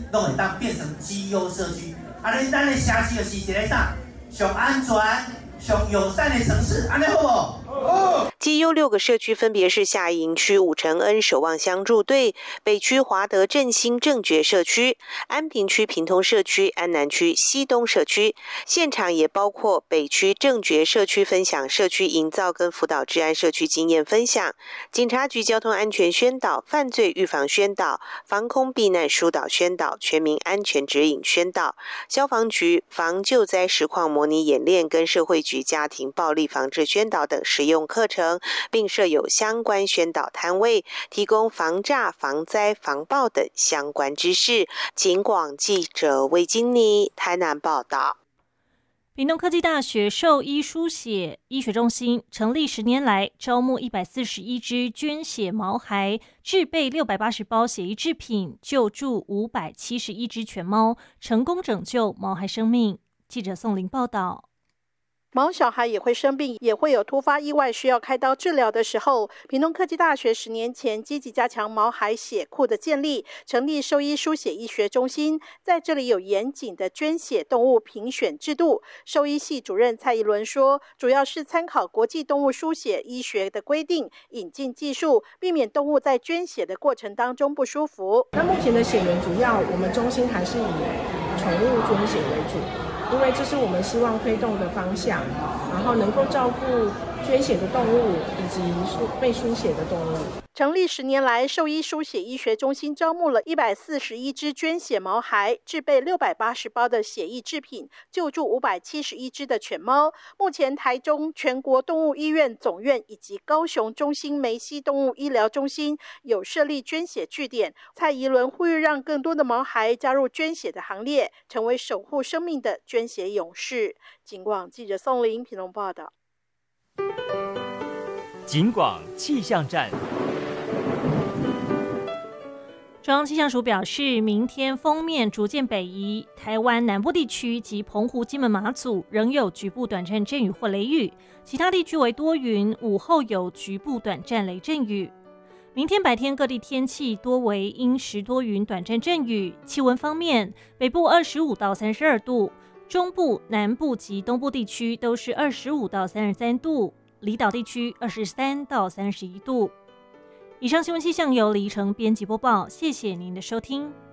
都会当变成绩优社区。安尼咱的城市就是一个啥？上安全、上友善的城市，安尼好不？ 绩优6个社区分别是下营区武承恩守望相助队、北区华德振兴正觉社区、安平区平通社区、安南区西东社区。现场也包括北区正觉社区分享社区营造跟辅导治安社区经验分享，警察局交通安全宣导、犯罪预防宣导、防空避难疏导宣导、全民安全指引宣导，消防局防救灾实况模拟演练跟社会局家庭暴力防治宣导等实用课程，并设有相关宣导摊位，提供防诈、防灾、防暴等相关知识。警广记者魏金妮台南报道。 屏东科技大学兽医输血医学中心成立10年来，招募141只捐血毛孩，制备680包血液制品，救助571只犬猫，成功拯救毛孩生命。记者宋玲报道。 毛小孩也会生病，也会有突发意外需要开刀治疗的时候。屏东科技大学10年前积极加强毛孩血库的建立，成立兽医输血医学中心，在这里有严谨的捐血动物评选制度。兽医系主任蔡宜伦说，主要是参考国际动物输血医学的规定，引进技术，避免动物在捐血的过程当中不舒服。 那目前的血源主要我们中心还是以宠物捐血为主，因为这是我们希望推动的方向，然后能够照顾捐血的动物以及被输血的动物。 成立10年来，兽医输血医学中心招募了141只捐血毛孩，制备680包的血液制品，救助571只的犬猫。目前台中全国动物医院总院以及高雄中心梅西动物医疗中心有设立捐血据点。蔡宜伦呼吁让更多的毛孩加入捐血的行列，成为守护生命的捐血勇士。警广记者宋玲屏东报道。 警广气象站。 中央气象署表示，明天锋面逐渐北移，台湾南部地区及澎湖、金门、马祖仍有局部短暂阵雨或雷雨，其他地区为多云，午后有局部短暂雷阵雨。明天白天各地天气多为阴时多云，短暂阵雨。气温方面，北部25到32度，中部、南部及东部地区都是25到33度，离岛地区23到31度。以上新闻气象由李依晨编辑播报，谢谢您的收听。